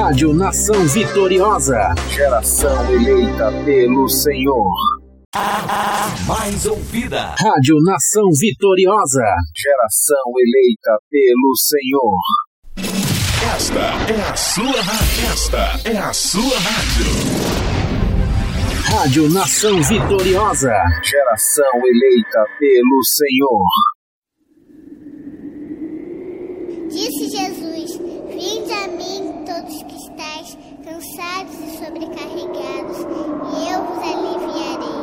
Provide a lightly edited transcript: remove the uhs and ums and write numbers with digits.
Rádio Nação Vitoriosa. Geração eleita pelo Senhor. A mais ouvida. Rádio Nação Vitoriosa. Geração eleita pelo Senhor. Esta é a sua rádio. Esta é a sua rádio. Rádio Nação Vitoriosa. Geração eleita pelo Senhor. Disse Jesus: vinde a mim todos que estáis cansados e sobrecarregados,